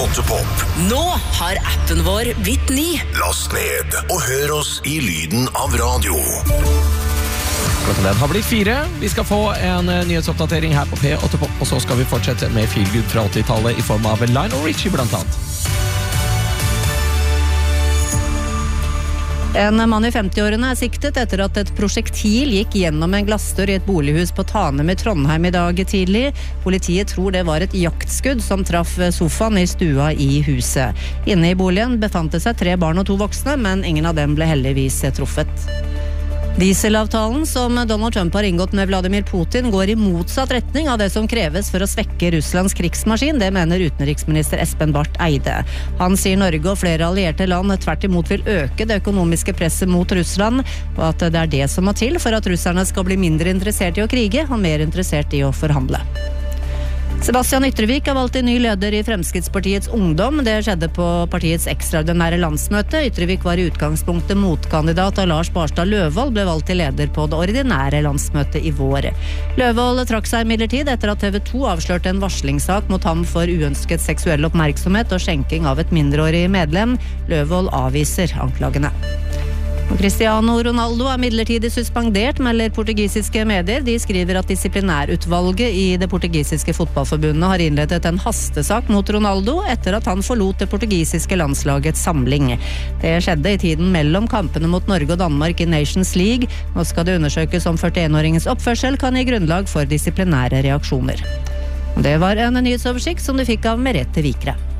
P8-pop. Nå har appen vår blitt ny. Last ned og hør oss i lyden av radio. Klokken den har blitt 4. Vi skal få en nyhetsoppdatering her på P8-pop, og så skal vi fortsette med feelgood fra 80-tallet i form av Lionel Richie blant annet. En mann i 50-årene siktet etter at et prosjektil gikk gjennom en glassdør i et bolighus på Tanem i Trondheim i dag tidlig. Politiet tror det var et jaktskudd som traff sofaen i stua i huset. Inne i boligen befant det seg 3 barn og 2 voksne, men ingen av dem ble heldigvis truffet. Dieselavtalen som Donald Trump har inngått med Vladimir Putin går i motsatt retning av det som kreves for å svekke Russlands krigsmaskin, det mener utenriksminister Espen Barth Eide. Han sier Norge og flere allierte land tvert imot vil øke det økonomiske presset mot Russland, og at det er det som må til for at russerne skal bli mindre interessert i å krige og mer interessert i å forhandle. Sebastian Ytrevik er valgt til ny leder i Fremskrittspartiets Ungdom. Det skjedde på partiets ekstraordinære landsmøte. Ytrevik var i utgangspunktet motkandidat av Lars Barstad Løvold, ble valgt til leder på det ordinære landsmøtet i vår. Løvold trakk seg imidlertid etter at TV 2 avslørte en varslingssak mot ham for uønsket seksuell oppmerksomhet og skjenking av et mindreårig medlem. Løvold avviser anklagene. Cristiano Ronaldo er midlertidig suspendert, melder portugisiske medier. De skriver at disiplinærutvalget i det portugisiske fotballforbundet har innledet en hastesak mot Ronaldo etter at han forlot det portugisiske landslagets samling. Det skjedde i tiden mellom kampene mot Norge og Danmark i Nations League. Nå skal det undersøkes om 41-åringens oppførsel kan gi grunnlag for disiplinære reaksjoner. Det var en nyhetsoversikt som du fikk av Merete Vikre.